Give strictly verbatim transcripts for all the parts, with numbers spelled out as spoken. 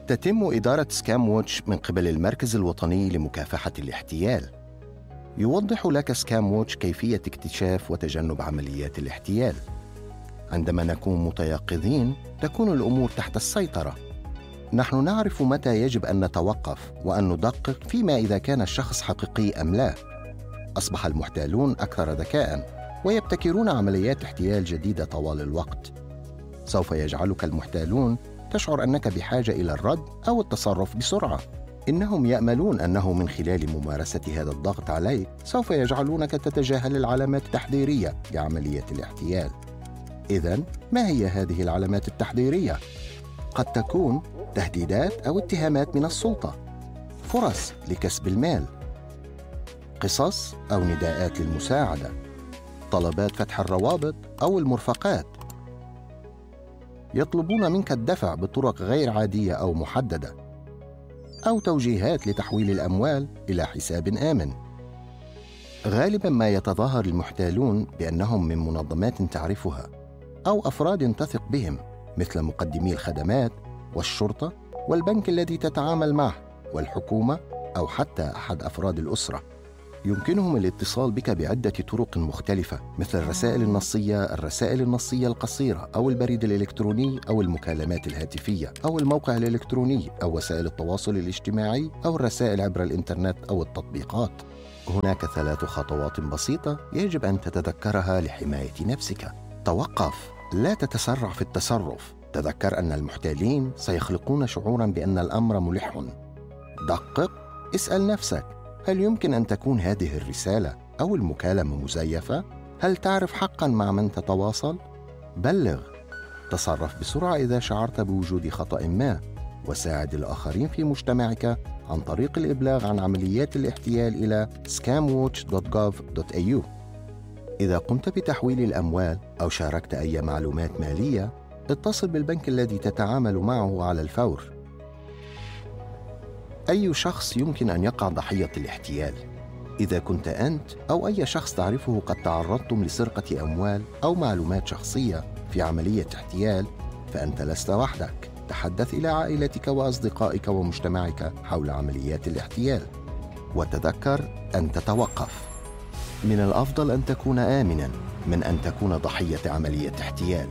تتم إدارة سكام ووتش من قبل المركز الوطني لمكافحة الاحتيال. يوضح لك سكام ووتش كيفية اكتشاف وتجنب عمليات الاحتيال. عندما نكون متيقظين تكون الأمور تحت السيطرة. نحن نعرف متى يجب أن نتوقف وأن ندقق فيما إذا كان الشخص حقيقي أم لا. أصبح المحتالون أكثر ذكاءً ويبتكرون عمليات احتيال جديدة طوال الوقت. سوف يجعلك المحتالون تشعر أنك بحاجة إلى الرد أو التصرف بسرعة. إنهم يأملون أنه من خلال ممارسة هذا الضغط عليك سوف يجعلونك تتجاهل العلامات التحذيرية لعملية الاحتيال. إذن، ما هي هذه العلامات التحذيرية؟ قد تكون تهديدات أو اتهامات من السلطة، فرص لكسب المال، قصص أو نداءات للمساعدة، طلبات فتح الروابط أو المرفقات. يطلبون منك الدفع بطرق غير عادية أو محددة، أو توجيهات لتحويل الأموال إلى حساب آمن. غالباً ما يتظاهر المحتالون بأنهم من منظمات تعرفها أو أفراد تثق بهم، مثل مقدمي الخدمات والشرطة والبنك الذي تتعامل معه والحكومة أو حتى أحد أفراد الأسرة. يمكنهم الاتصال بك بعدة طرق مختلفة، مثل الرسائل النصية، الرسائل النصية القصيرة، أو البريد الإلكتروني، أو المكالمات الهاتفية، أو الموقع الإلكتروني، أو وسائل التواصل الاجتماعي، أو الرسائل عبر الإنترنت أو التطبيقات. هناك ثلاث خطوات بسيطة يجب أن تتذكرها لحماية نفسك. توقف، لا تتسرع في التصرف. تذكر أن المحتالين سيخلقون شعوراً بأن الأمر ملح. دقق، اسأل نفسك: هل يمكن أن تكون هذه الرسالة أو المكالمة مزيفة؟ هل تعرف حقاً مع من تتواصل؟ بلغ. تصرف بسرعة إذا شعرت بوجود خطأ ما، وساعد الآخرين في مجتمعك عن طريق الإبلاغ عن عمليات الاحتيال إلى scam watch دوت gov دوت إيه يو. إذا قمت بتحويل الأموال أو شاركت أي معلومات مالية، اتصل بالبنك الذي تتعامل معه على الفور. أي شخص يمكن أن يقع ضحية الاحتيال؟ إذا كنت أنت أو أي شخص تعرفه قد تعرضتم لسرقة أموال أو معلومات شخصية في عملية احتيال، فأنت لست وحدك. تحدث إلى عائلتك وأصدقائك ومجتمعك حول عمليات الاحتيال، وتذكر أن تتوقف. من الأفضل أن تكون آمناً من أن تكون ضحية عملية احتيال.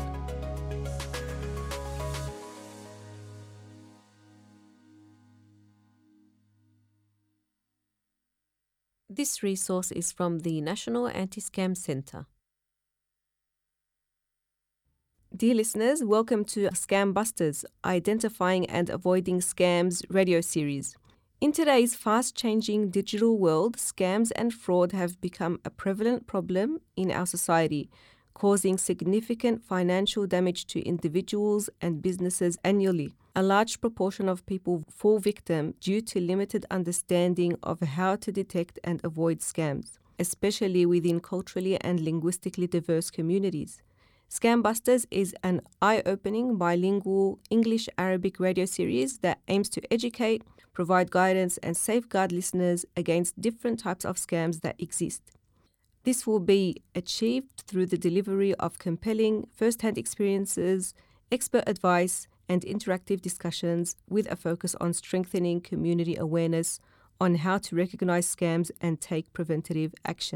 This resource is from the National Anti-Scam Center. Dear listeners, welcome to Scam Busters, Identifying and Avoiding Scams radio series. In today's fast-changing digital world, scams and fraud have become a prevalent problem in our society, causing significant financial damage to individuals and businesses annually. A large proportion of people fall victim due to limited understanding of how to detect and avoid scams, especially within culturally and linguistically diverse communities. Scam Busters is an eye-opening bilingual English-Arabic radio series that aims to educate, provide guidance, and safeguard listeners against different types of scams that exist. This will be achieved through the delivery of compelling first-hand experiences, expert advice, and interactive discussions with a focus on strengthening community awareness on how to recognize scams and take preventative action.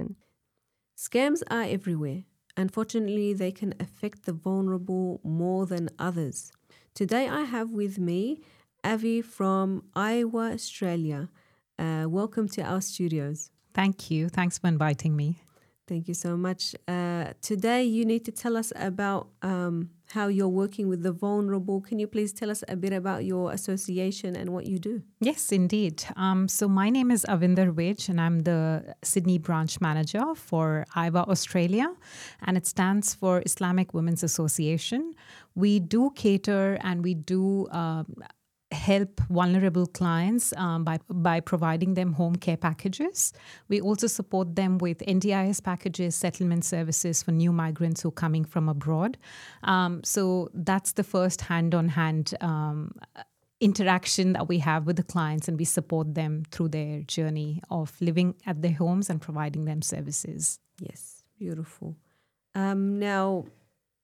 Scams are everywhere. Unfortunately, they can affect the vulnerable more than others. Today, I have with me Avi from Iowa, Australia. Uh, welcome to our studios. Thank you. Thanks for inviting me. Thank you so much. Uh, today, you need to tell us about um, how you're working with the vulnerable. Can you please tell us a bit about your association and what you do? Yes, indeed. Um, so my name is Avinder Vij, and I'm the Sydney branch manager for Iowa, Australia, and it stands for Islamic Women's Association. We do cater and we do um, help vulnerable clients um, by, by providing them home care packages. We also support them with N D I S packages, settlement services for new migrants who are coming from abroad. Um, so that's the first hand-on-hand um, interaction that we have with the clients, and we support them through their journey of living at their homes and providing them services. Yes, beautiful. Um, now,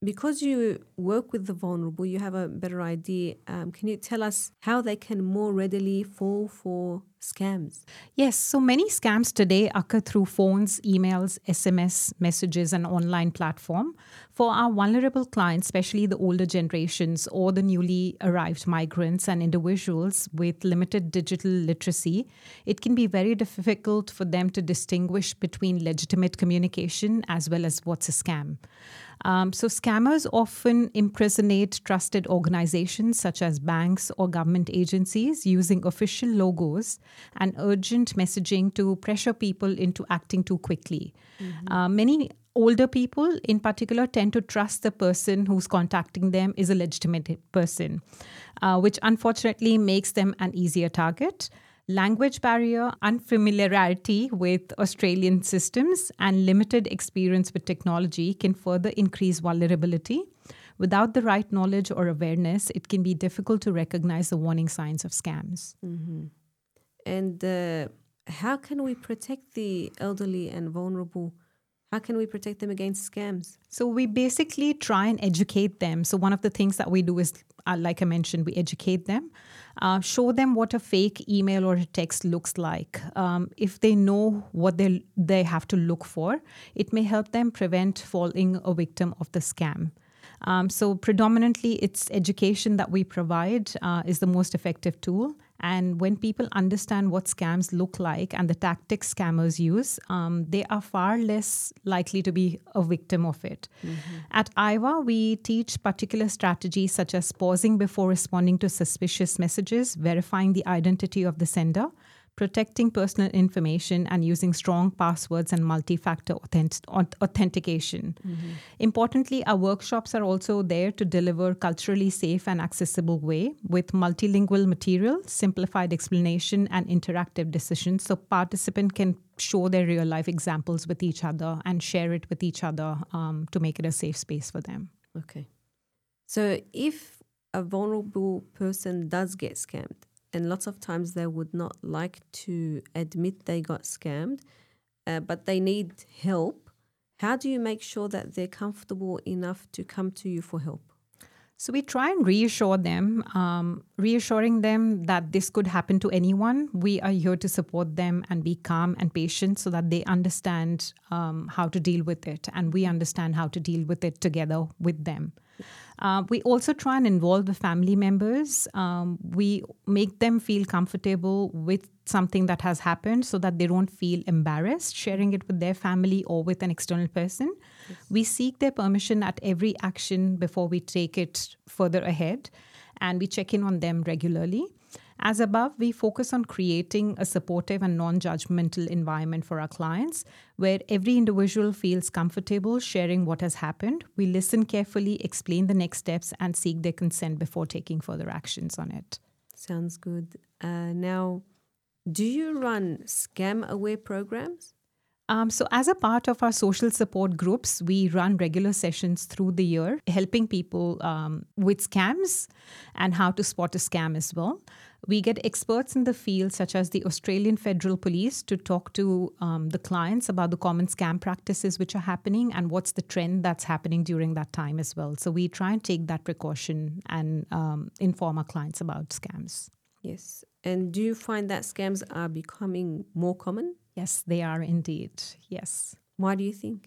because you work with the vulnerable, you have a better idea. Um, can you tell us how they can more readily fall for scams? Yes, so many scams today occur through phones, emails, S M S messages, and online platform. For our vulnerable clients, especially the older generations or the newly arrived migrants and individuals with limited digital literacy, it can be very difficult for them to distinguish between legitimate communication as well as what's a scam. Um, so scammers often impersonate trusted organizations such as banks or government agencies using official logos and urgent messaging to pressure people into acting too quickly. Mm-hmm. Uh, many older people in particular tend to trust the person who's contacting them is a legitimate person, uh, which unfortunately makes them an easier target. Language barrier, unfamiliarity with Australian systems, and limited experience with technology can further increase vulnerability. Without the right knowledge or awareness, it can be difficult to recognize the warning signs of scams. Mm-hmm. And uh, how can we protect the elderly and vulnerable? How can we protect them against scams? So we basically try and educate them. So one of the things that we do is, uh, like I mentioned, we educate them, uh, show them what a fake email or a text looks like. Um, if they know what they they have to look for, it may help them prevent falling a victim of the scam. Um, so predominantly, it's education that we provide uh, is the most effective tool. And when people understand what scams look like and the tactics scammers use, um, they are far less likely to be a victim of it. Mm-hmm. At I V A, we teach particular strategies such as pausing before responding to suspicious messages, verifying the identity of the sender, protecting personal information, and using strong passwords and multi-factor authentic- authentication. Mm-hmm. Importantly, our workshops are also there to deliver culturally safe and accessible way with multilingual material, simplified explanation, and interactive decisions, so participants can show their real-life examples with each other and share it with each other um, to make it a safe space for them. Okay. So if a vulnerable person does get scammed, and lots of times they would not like to admit they got scammed, uh, but they need help. How do you make sure that they're comfortable enough to come to you for help? So we try and reassure them, um, reassuring them that this could happen to anyone. We are here to support them and be calm and patient so that they understand um, how to deal with it, and we understand how to deal with it together with them. Uh, we also try and involve the family members. Um, we make them feel comfortable with something that has happened so that they don't feel embarrassed sharing it with their family or with an external person. Yes. We seek their permission at every action before we take it further ahead, and we check in on them regularly. As above, we focus on creating a supportive and non-judgmental environment for our clients where every individual feels comfortable sharing what has happened. We listen carefully, explain the next steps, and seek their consent before taking further actions on it. Sounds good. Uh, now, do you run scam-aware programs? Um, so as a part of our social support groups, we run regular sessions through the year, helping people um, with scams and how to spot a scam as well. We get experts in the field, such as the Australian Federal Police, to talk to um, the clients about the common scam practices which are happening and what's the trend that's happening during that time as well. So we try and take that precaution and um, inform our clients about scams. Yes. And do you find that scams are becoming more common? Yes, they are indeed. Yes. Why do you think?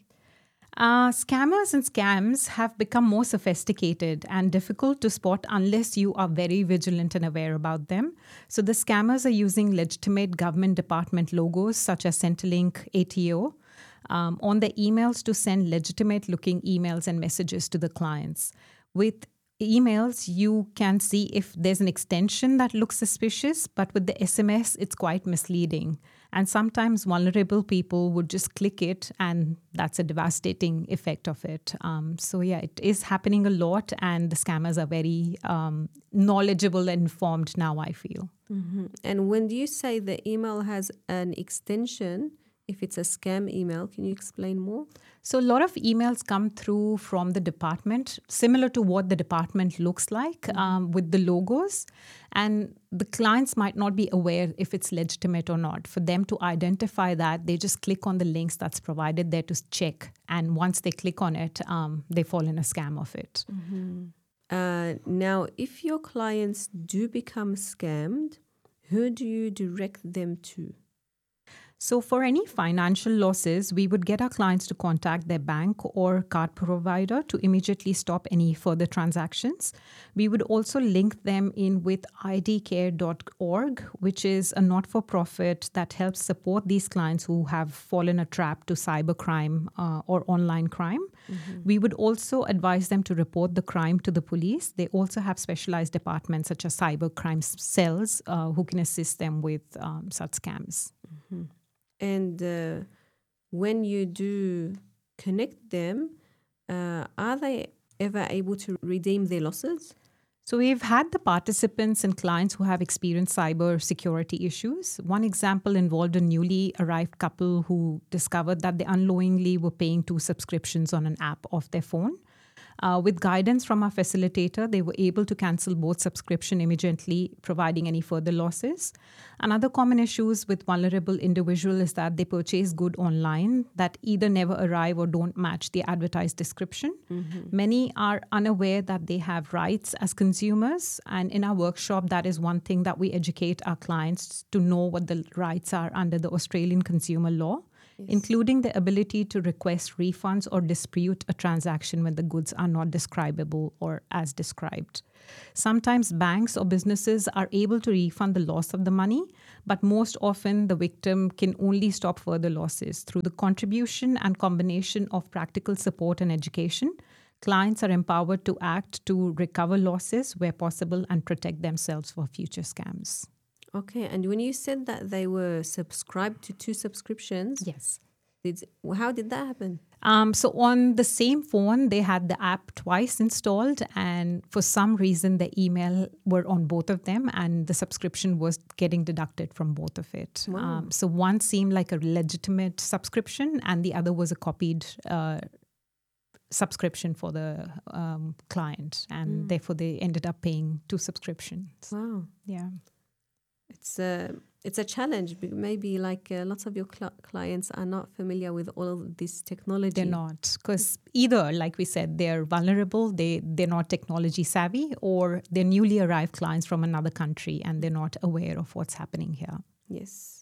Uh, scammers and scams have become more sophisticated and difficult to spot unless you are very vigilant and aware about them. So the scammers are using legitimate government department logos such as Centrelink, A T O, um, on their emails to send legitimate-looking emails and messages to the clients. With emails, you can see if there's an extension that looks suspicious, but with the S M S, it's quite misleading. And sometimes vulnerable people would just click it, and that's a devastating effect of it. Um, so yeah, it is happening a lot, and the scammers are very um, knowledgeable and informed now, I feel. Mm-hmm. And when you say the email has an extension, if it's a scam email? Can you explain more? So a lot of emails come through from the department, similar to what the department looks like, mm-hmm. um, with the logos. And the clients might not be aware if it's legitimate or not. For them to identify that, they just click on the links that's provided there to check. And once they click on it, um, they fall in a scam of it. Mm-hmm. Uh, now, if your clients do become scammed, who do you direct them to? So for any financial losses, we would get our clients to contact their bank or card provider to immediately stop any further transactions. We would also link them in with I D care dot org, which is a not-for-profit that helps support these clients who have fallen a trap to cybercrime uh, or online crime. Mm-hmm. We would also advise them to report the crime to the police. They also have specialized departments such as cybercrime cells uh, who can assist them with um, such scams. Mm-hmm. And uh, when you do connect them, uh, are they ever able to redeem their losses? So we've had the participants and clients who have experienced cyber security issues. One example involved a newly arrived couple who discovered that they unknowingly were paying two subscriptions on an app off their phone. Uh, with guidance from our facilitator, they were able to cancel both subscription immediately, providing any further losses. Another common issues with vulnerable individual is that they purchase good online that either never arrive or don't match the advertised description. Mm-hmm. Many are unaware that they have rights as consumers. And in our workshop, that is one thing that we educate our clients to know what the rights are under the Australian consumer law. Yes. Including the ability to request refunds or dispute a transaction when the goods are not describable or as described. Sometimes banks or businesses are able to refund the loss of the money, but most often the victim can only stop further losses through the contribution and combination of practical support and education. Clients are empowered to act to recover losses where possible and protect themselves for future scams. Okay, and when you said that they were subscribed to two subscriptions, yes, did, how did that happen? Um, so on the same phone, they had the app twice installed, and for some reason, the email were on both of them, and the subscription was getting deducted from both of it. Wow. Um, so one seemed like a legitimate subscription, and the other was a copied uh, subscription for the um, client, and mm. therefore they ended up paying two subscriptions. Wow. Yeah. It's a, it's a challenge. Maybe like uh, lots of your cl- clients are not familiar with all of this technology. They're not. Because either, like we said, they're vulnerable, they, they're not technology savvy, or they're newly arrived clients from another country and they're not aware of what's happening here. Yes.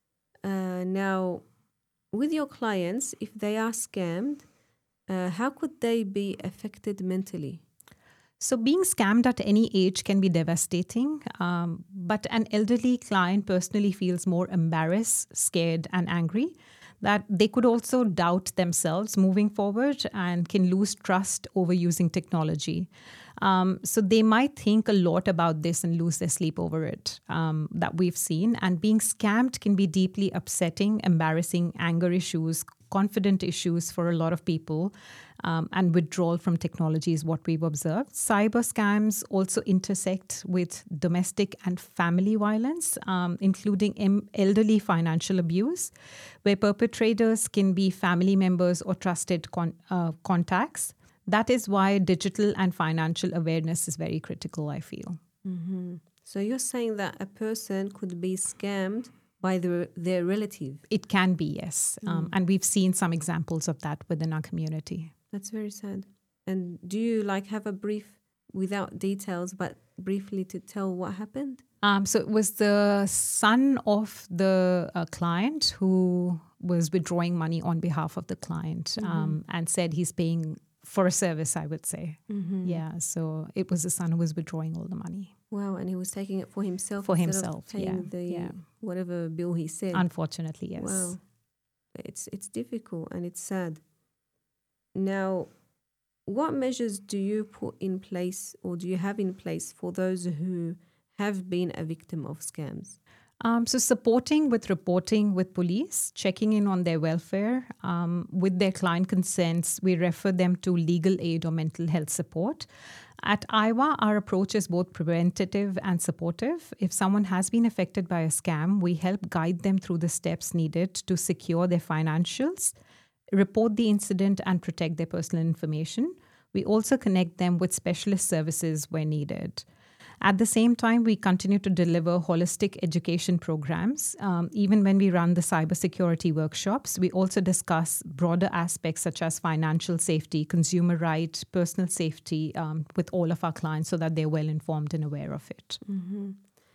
Uh, now, with your clients, if they are scammed, uh, how could they be affected mentally? So being scammed at any age can be devastating, um, but an elderly client personally feels more embarrassed, scared, and angry that they could also doubt themselves moving forward and can lose trust over using technology. Um, so they might think a lot about this and lose their sleep over it, um, that we've seen. And being scammed can be deeply upsetting, embarrassing, anger issues, confident issues for a lot of people, um, and withdrawal from technology is what we've observed. Cyber scams also intersect with domestic and family violence, um, including em- elderly financial abuse, where perpetrators can be family members or trusted con- uh, contacts. That is why digital and financial awareness is very critical, I feel. Mm-hmm. So you're saying that a person could be scammed by the, their relative? It can be, yes. Mm. Um, and we've seen some examples of that within our community. That's very sad. And do you like have a brief, without details, but briefly to tell what happened? Um, so it was the son of the uh, client who was withdrawing money on behalf of the client, mm-hmm. um, and said he's paying for a service, I would say. Mm-hmm. Yeah, so it was the son who was withdrawing all the money. Wow, and he was taking it for himself for instead himself, of paying yeah, the yeah. whatever bill he said. Unfortunately, yes. Wow, it's it's difficult and it's sad. Now, what measures do you put in place, or do you have in place for those who have been a victim of scams? Um, so supporting with reporting with police, checking in on their welfare. Um, with their client consents, we refer them to legal aid or mental health support. At I W A, our approach is both preventative and supportive. If someone has been affected by a scam, we help guide them through the steps needed to secure their financials, report the incident, and protect their personal information. We also connect them with specialist services where needed. At the same time, we continue to deliver holistic education programs. Um, even when we run the cybersecurity workshops, we also discuss broader aspects such as financial safety, consumer rights, personal safety um, with all of our clients so that they're well informed and aware of it. Mm-hmm.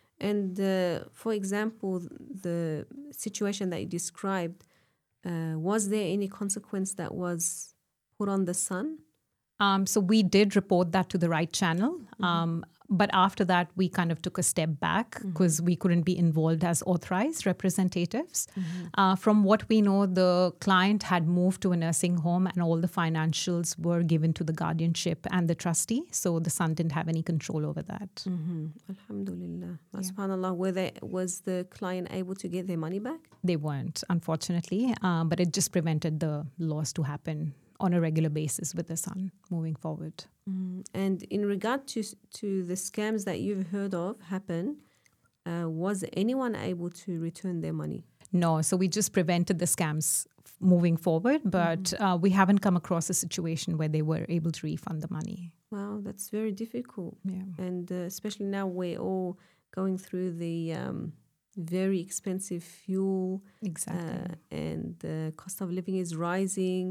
And uh, for example, the situation that you described, uh, was there any consequence that was put on the son? Um, so we did report that to the right channel. Mm-hmm. Um, But after that, we kind of took a step back because mm-hmm. we couldn't be involved as authorized representatives. Mm-hmm. Uh, from what we know, the client had moved to a nursing home and all the financials were given to the guardianship and the trustee. So the son didn't have any control over that. Mm-hmm. Alhamdulillah. Yeah. SubhanAllah, were they, was the client able to get their money back? They weren't, unfortunately. Um, but it just prevented the loss to happen on a regular basis with the son moving forward. Mm. And in regard to to the scams that you've heard of happen, uh, was anyone able to return their money? No, so we just prevented the scams moving forward, but mm-hmm. uh, we haven't come across a situation where they were able to refund the money. Wow, that's very difficult. Yeah. And uh, especially now we're all going through the um, very expensive fuel. Exactly. Uh, and the cost of living is rising.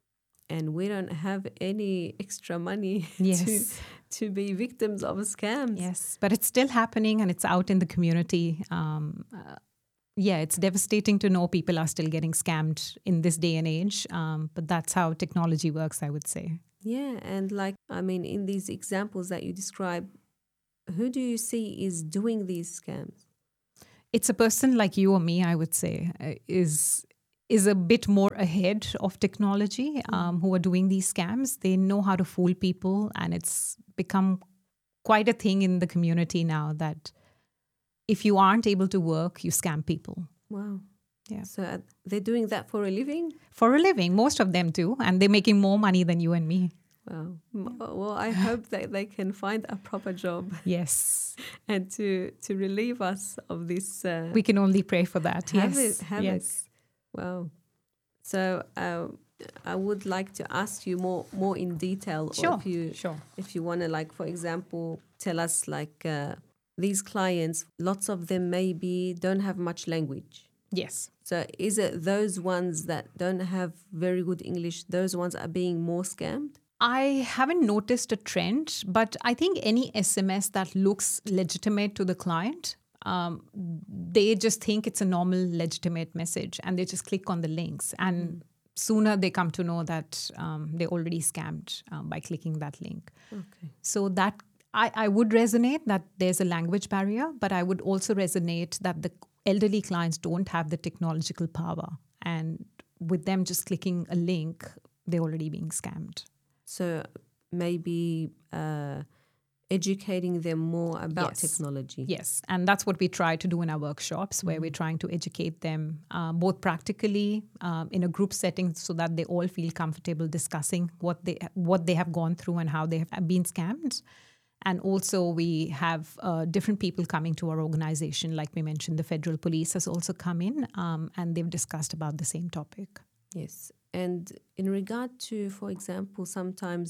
And we don't have any extra money yes. to to be victims of scams. Yes, but it's still happening and it's out in the community. Um, uh, yeah, it's devastating to know people are still getting scammed in this day and age. Um, but that's how technology works, I would say. Yeah, and like, I mean, in these examples that you describe, who do you see is doing these scams? It's a person like you or me, I would say, uh, is... is a bit more ahead of technology, um, who are doing these scams. They know how to fool people, and it's become quite a thing in the community now that if you aren't able to work, you scam people. Wow. Yeah. So uh, they're doing that for a living? For a living. Most of them do, and they're making more money than you and me. Wow. Well, I hope that they can find a proper job. Yes. And to, to relieve us of this. Uh, we can only pray for that. Have yes. It, have yes. It. Wow. So uh, I would like to ask you more more in detail. Sure, or if you, sure. If you want to, like, for example, tell us, like, uh, these clients, lots of them maybe don't have much language. Yes. So is it those ones that don't have very good English, those ones are being more scammed? I haven't noticed a trend, but I think any S M S that looks legitimate to the client, Um, they just think it's a normal, legitimate message and they just click on the links. And mm. sooner they come to know that um, they're already scammed um, by clicking that link. Okay. So that I, I would resonate that there's a language barrier, but I would also resonate that the elderly clients don't have the technological power. And with them just clicking a link, they're already being scammed. So maybe... Uh, educating them more about yes. technology. Yes, and that's what we try to do in our workshops, where mm-hmm. we're trying to educate them uh, both practically um, in a group setting so that they all feel comfortable discussing what they what they have gone through and how they have been scammed. And also we have uh, different people coming to our organization. Like we mentioned, the federal police has also come in um, and they've discussed about the same topic. Yes. And in regard to, for example, sometimes...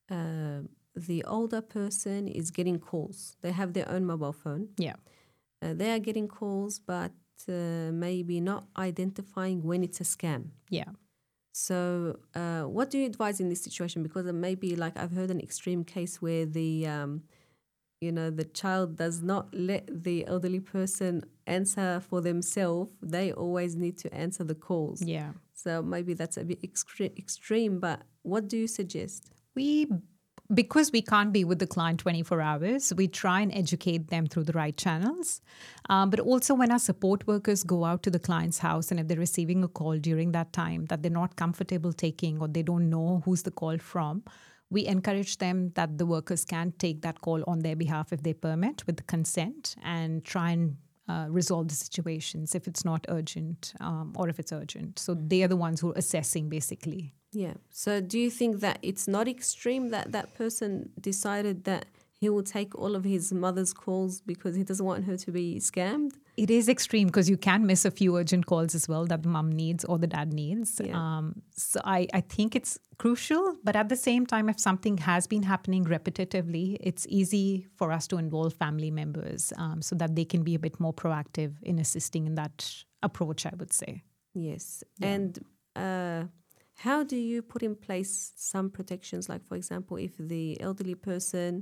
Uh, the older person is getting calls. They have their own mobile phone. Yeah. Uh, they are getting calls, but uh, maybe not identifying when it's a scam. Yeah. So uh, what do you advise in this situation? Because maybe, like, I've heard an extreme case where the, um, you know, the child does not let the elderly person answer for themselves. They always need to answer the calls. Yeah. So maybe that's a bit extre- extreme, but what do you suggest? We... Because we can't be with the client twenty-four hours, we try and educate them through the right channels. Um, but also when our support workers go out to the client's house and if they're receiving a call during that time that they're not comfortable taking or they don't know who's the call from, we encourage them that the workers can take that call on their behalf if they permit with the consent and try and uh, resolve the situations if it's not urgent um, or if it's urgent. So they are the ones who are assessing, basically. Yeah. So do you think that it's not extreme that that person decided that he will take all of his mother's calls because he doesn't want her to be scammed? It is extreme because you can miss a few urgent calls as well that the mom needs or the dad needs. Yeah. Um, so I, I think it's crucial. But at the same time, if something has been happening repetitively, it's easy for us to involve family members um, so that they can be a bit more proactive in assisting in that approach, I would say. Yes. Yeah. And uh, how do you put in place some protections? Like, for example, if the elderly person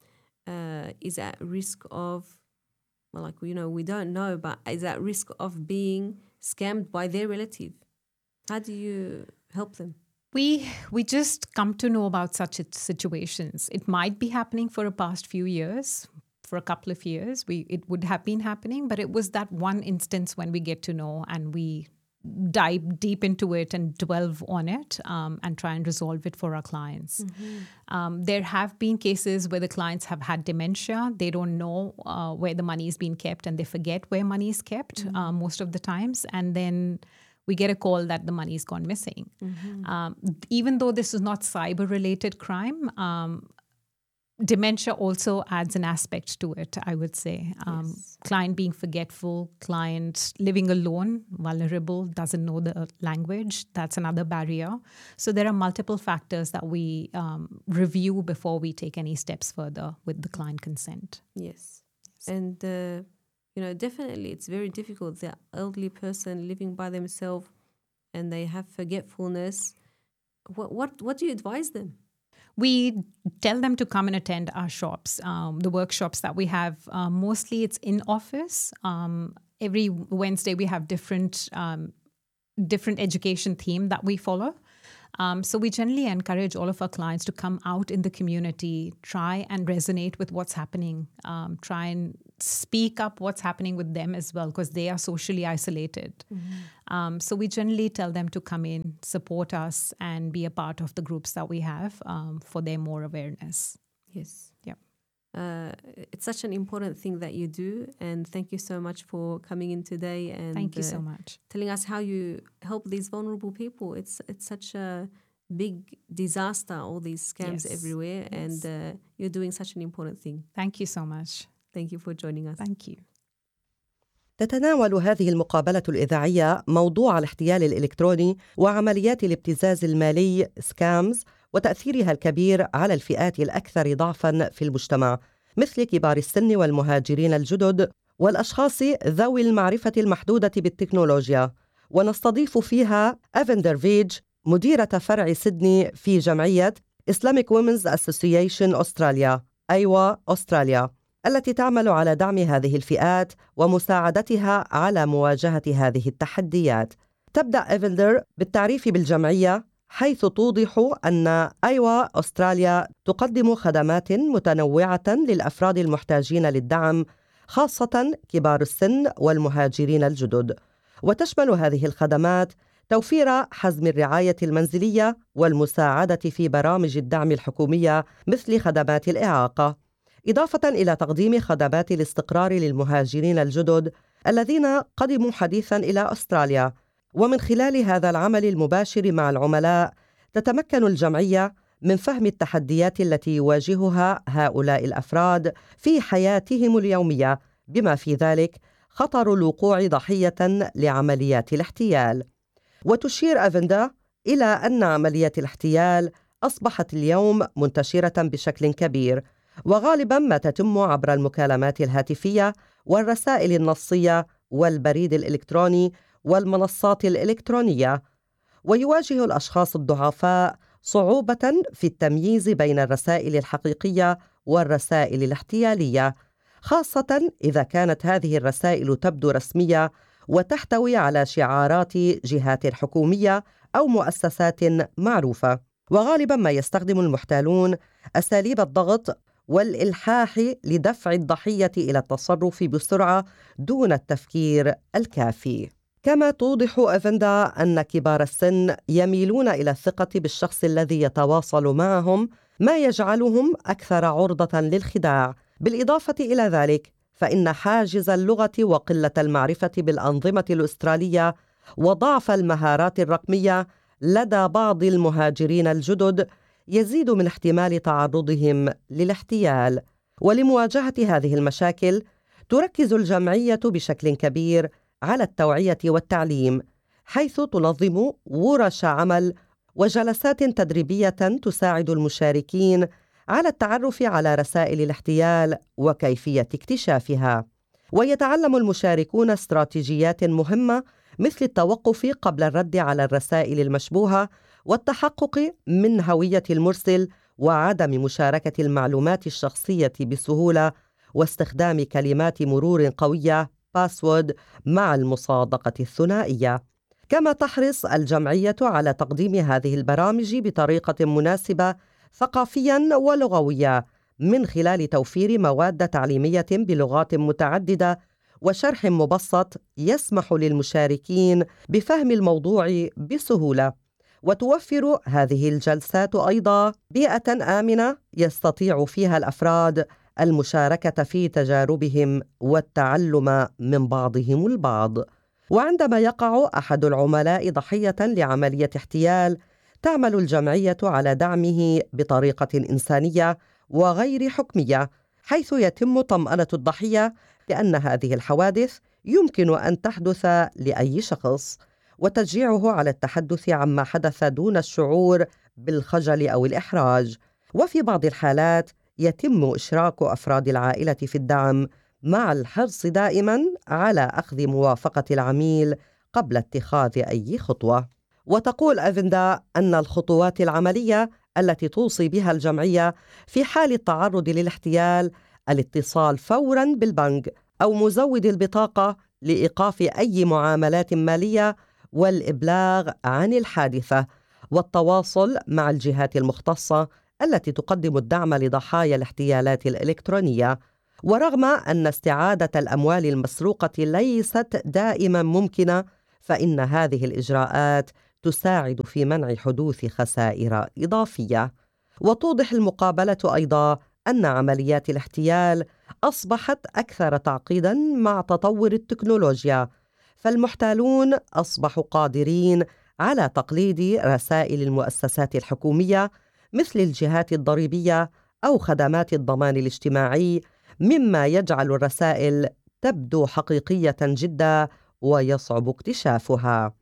uh, is at risk of, well, like, you know, we don't know, but is at risk of being scammed by their relative? How do you help them? We we just come to know about such situations. It might be happening for the past few years, for a couple of years. We it would have been happening, but it was that one instance when we get to know and we dive deep into it and delve on it um, and try and resolve it for our clients. Mm-hmm. Um, there have been cases where the clients have had dementia. They don't know uh, where the money is being kept and they forget where money is kept mm-hmm. uh, most of the times. And then we get a call that the money's gone missing. Mm-hmm. Um, even though this is not cyber-related crime, um, dementia also adds an aspect to it, I would say. Um, yes. Client being forgetful, client living alone, vulnerable, doesn't know the language. That's another barrier. So there are multiple factors that we um, review before we take any steps further with the client consent. Yes. yes. And, uh, you know, definitely it's very difficult. The elderly person living by themselves and they have forgetfulness. What, what, what do you advise them? We tell them to come and attend our shops, um, the workshops that we have. Uh, mostly it's in office. Um, every Wednesday we have different um, different education theme that we follow. Um, so we generally encourage all of our clients to come out in the community, try and resonate with what's happening, um, try and speak up what's happening with them as well, because they are socially isolated. Mm-hmm. Um, so we generally tell them to come in, support us, and be a part of the groups that we have um, for their more awareness. Yes. Yeah. Uh, it's such an important thing that you do, and thank you so much for coming in today and thank you uh, so much telling us how you help these vulnerable people. It's it's such a big disaster, all these scams yes. everywhere, yes. and uh, you're doing such an important thing. Thank you so much. Thank you for joining us. Thank you. تتناول هذه المقابلة الإذاعية موضوع الاحتيال الإلكتروني وعمليات الابتزاز المالي سكامز وتأثيرها الكبير على الفئات الأكثر ضعفاً في المجتمع مثل كبار السن والمهاجرين الجدد والأشخاص ذوي المعرفة المحدودة بالتكنولوجيا. ونستضيف فيها أفندر فيج مديرة فرع سيدني في جمعية Islamic Women's Association أستراليا أيوا أستراليا التي تعمل على دعم هذه الفئات ومساعدتها على مواجهة هذه التحديات. تبدأ أفندر بالتعريف بالجمعية حيث توضح أن أيوا أستراليا تقدم خدمات متنوعة للأفراد المحتاجين للدعم خاصة كبار السن والمهاجرين الجدد، وتشمل هذه الخدمات توفير حزم الرعاية المنزلية والمساعدة في برامج الدعم الحكومية مثل خدمات الإعاقة، إضافة إلى تقديم خدمات الاستقرار للمهاجرين الجدد الذين قدموا حديثاً إلى أستراليا. ومن خلال هذا العمل المباشر مع العملاء تتمكن الجمعية من فهم التحديات التي يواجهها هؤلاء الأفراد في حياتهم اليومية، بما في ذلك خطر الوقوع ضحية لعمليات الاحتيال. وتشير أفندا إلى أن عمليات الاحتيال أصبحت اليوم منتشرة بشكل كبير، وغالباً ما تتم عبر المكالمات الهاتفية والرسائل النصية والبريد الإلكتروني والمنصات الإلكترونية. ويواجه الأشخاص الضعفاء صعوبة في التمييز بين الرسائل الحقيقية والرسائل الاحتيالية، خاصة إذا كانت هذه الرسائل تبدو رسمية وتحتوي على شعارات جهات حكومية أو مؤسسات معروفة. وغالباً ما يستخدم المحتالون أساليب الضغط والإلحاح لدفع الضحية إلى التصرف بسرعة دون التفكير الكافي. كما توضح أفندا أن كبار السن يميلون إلى الثقة بالشخص الذي يتواصل معهم، ما يجعلهم أكثر عرضة للخداع. بالإضافة إلى ذلك فإن حاجز اللغة وقلة المعرفة بالأنظمة الأسترالية وضعف المهارات الرقمية لدى بعض المهاجرين الجدد يزيد من احتمال تعرضهم للاحتيال. ولمواجهة هذه المشاكل تركز الجمعية بشكل كبير على التوعية والتعليم، حيث تنظم ورش عمل وجلسات تدريبية تساعد المشاركين على التعرف على رسائل الاحتيال وكيفية اكتشافها. ويتعلم المشاركون استراتيجيات مهمة مثل التوقف قبل الرد على الرسائل المشبوهة والتحقق من هوية المرسل وعدم مشاركة المعلومات الشخصية بسهولة واستخدام كلمات مرور قوية باسورد مع المصادقة الثنائية. كما تحرص الجمعية على تقديم هذه البرامج بطريقة مناسبة ثقافياً ولغوية من خلال توفير مواد تعليمية بلغات متعددة وشرح مبسط يسمح للمشاركين بفهم الموضوع بسهولة. وتوفر هذه الجلسات أيضاً بيئة آمنة يستطيع فيها الأفراد المشاركة في تجاربهم والتعلم من بعضهم البعض. وعندما يقع أحد العملاء ضحية لعملية احتيال، تعمل الجمعية على دعمه بطريقة إنسانية وغير حكمية، حيث يتم طمأنة الضحية بأن هذه الحوادث يمكن أن تحدث لأي شخص، وتشجيعه على التحدث عما حدث دون الشعور بالخجل أو الإحراج. وفي بعض الحالات يتم إشراك أفراد العائلة في الدعم، مع الحرص دائماً على أخذ موافقة العميل قبل اتخاذ أي خطوة. وتقول أفندا أن الخطوات العملية التي توصي بها الجمعية في حال التعرض للاحتيال الاتصال فوراً بالبنك أو مزود البطاقة لإيقاف أي معاملات مالية والإبلاغ عن الحادثة، والتواصل مع الجهات المختصة التي تقدم الدعم لضحايا الاحتيالات الإلكترونية. ورغم أن استعادة الأموال المسروقة ليست دائما ممكنة، فإن هذه الإجراءات تساعد في منع حدوث خسائر إضافية. وتوضح المقابلة أيضا أن عمليات الاحتيال أصبحت أكثر تعقيدا مع تطور التكنولوجيا، فالمحتالون أصبحوا قادرين على تقليد رسائل المؤسسات الحكومية مثل الجهات الضريبية أو خدمات الضمان الاجتماعي، مما يجعل الرسائل تبدو حقيقية جدا ويصعب اكتشافها.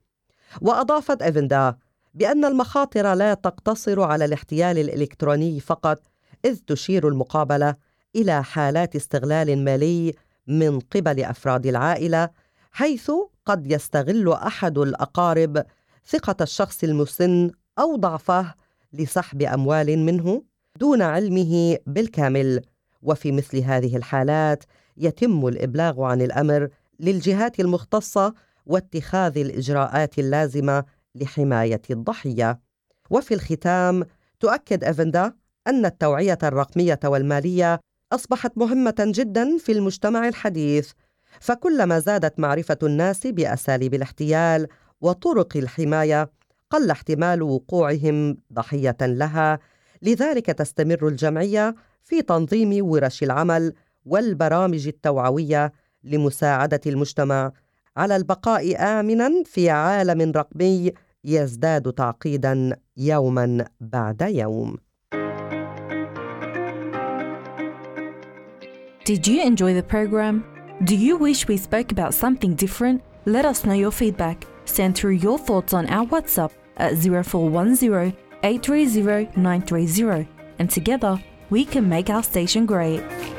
وأضافت أفندا بأن المخاطر لا تقتصر على الاحتيال الإلكتروني فقط، إذ تشير المقابلة إلى حالات استغلال مالي من قبل أفراد العائلة، حيث قد يستغل أحد الأقارب ثقة الشخص المسن أو ضعفه لسحب أموال منه دون علمه بالكامل. وفي مثل هذه الحالات يتم الإبلاغ عن الأمر للجهات المختصة واتخاذ الإجراءات اللازمة لحماية الضحية. وفي الختام تؤكد أفندا أن التوعية الرقمية والمالية أصبحت مهمة جدا في المجتمع الحديث، فكلما زادت معرفة الناس بأساليب الاحتيال وطرق الحماية قل احتمال وقوعهم ضحية لها. لذلك تستمر الجمعية في تنظيم ورش العمل والبرامج التوعوية لمساعدة المجتمع على البقاء آمناً في عالم رقمي يزداد تعقيداً يوماً بعد يوم. Did you enjoy the program? Do you wish we spoke about something different? Let us know your feedback. Send through your thoughts on our WhatsApp at zero four one zero, eight three zero, nine three zero, and together we can make our station great.